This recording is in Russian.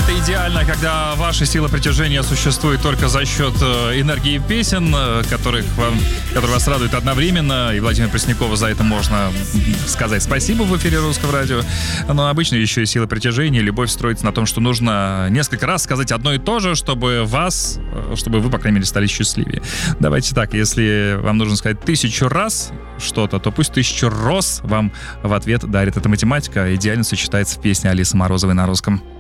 Это идеально, когда ваша сила притяжения существует только за счет энергии песен, которые вас радуют одновременно. И Владимиру Преснякову за это можно сказать спасибо в эфире Русского радио. Но обычно еще и сила притяжения, любовь строится на том, что нужно несколько раз сказать одно и то же, чтобы вы, по крайней мере, стали счастливее. Давайте так, если вам нужно сказать 1000 раз что-то, то пусть 1000 роз вам в ответ дарит. Эта математика идеально сочетается в песне Алисы Морозовой на русском.